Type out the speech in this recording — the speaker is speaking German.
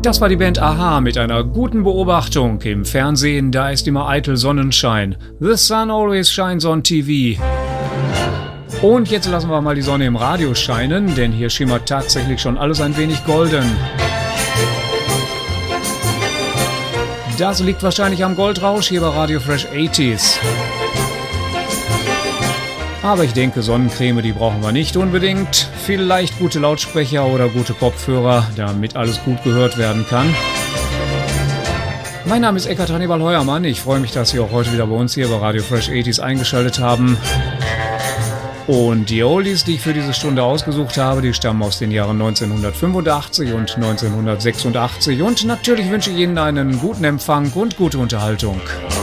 Das war die Band a-ha mit einer guten Beobachtung. Im Fernsehen, da ist immer eitel Sonnenschein. The sun always shines on TV. Und jetzt lassen wir mal die Sonne im Radio scheinen, denn hier schimmert tatsächlich schon alles ein wenig golden. Das liegt wahrscheinlich am Goldrausch hier bei Radio Fresh 80s. Aber ich denke, Sonnencreme, die brauchen wir nicht unbedingt. Vielleicht gute Lautsprecher oder gute Kopfhörer, damit alles gut gehört werden kann. Mein Name ist Eckhard Hannibal Heuermann. Ich freue mich, dass Sie auch heute wieder bei uns hier bei Radio Fresh 80s eingeschaltet haben. Und die Oldies, die ich für diese Stunde ausgesucht habe, die stammen aus den Jahren 1985 und 1986. Und natürlich wünsche ich Ihnen einen guten Empfang und gute Unterhaltung.